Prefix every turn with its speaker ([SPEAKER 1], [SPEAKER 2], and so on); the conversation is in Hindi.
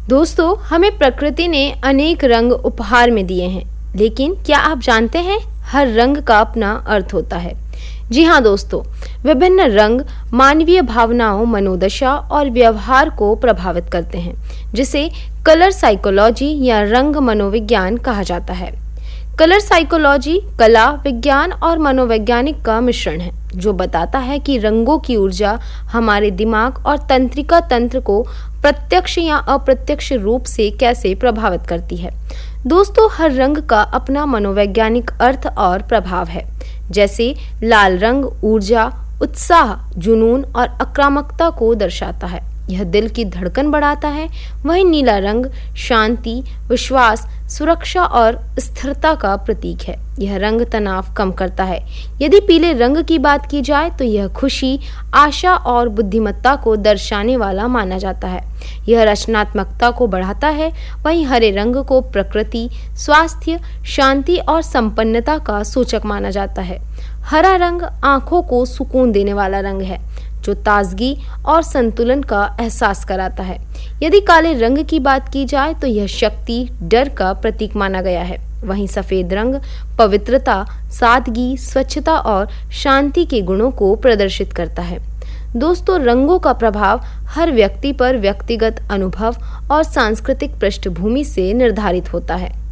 [SPEAKER 1] दोस्तों, हमें प्रकृति ने अनेक रंग उपहार में दिए हैं, लेकिन क्या आप जानते हैं हर रंग का अपना अर्थ होता है। जी हाँ दोस्तों, विभिन्न रंग मानवीय भावनाओं, मनोदशा और व्यवहार को प्रभावित करते हैं, जिसे कलर साइकोलॉजी या रंग मनोविज्ञान कहा जाता है। कलर साइकोलॉजी कला, विज्ञान और मनोवैज्ञानिक का मिश्रण है, जो बताता है कि रंगों की ऊर्जा हमारे दिमाग और तंत्रिका तंत्र को प्रत्यक्ष या अप्रत्यक्ष रूप से कैसे प्रभावित करती है। दोस्तों, हर रंग का अपना मनोवैज्ञानिक अर्थ और प्रभाव है। जैसे लाल रंग ऊर्जा, उत्साह, जुनून और आक्रामकता को दर्शाता है, यह दिल की धड़कन बढ़ाता है। वहीं नीला रंग शांति, विश्वास, सुरक्षा और स्थिरता का प्रतीक है, यह रंग तनाव कम करता है। यदि पीले रंग की बात की जाए तो यह खुशी, आशा और बुद्धिमत्ता को दर्शाने वाला माना जाता है, यह रचनात्मकता को बढ़ाता है। वहीं हरे रंग को प्रकृति, स्वास्थ्य, शांति और संपन्नता का सूचक माना जाता है। हरा रंग आंखों को सुकून देने वाला रंग है, जो ताजगी और संतुलन का एहसास कराता है। यदि काले रंग की बात की जाए तो यह शक्ति, डर का प्रतीक माना गया है। वहीं सफेद रंग पवित्रता, सादगी, स्वच्छता और शांति के गुणों को प्रदर्शित करता है। दोस्तों, रंगों का प्रभाव हर व्यक्ति पर व्यक्तिगत अनुभव और सांस्कृतिक पृष्ठभूमि से निर्धारित होता है।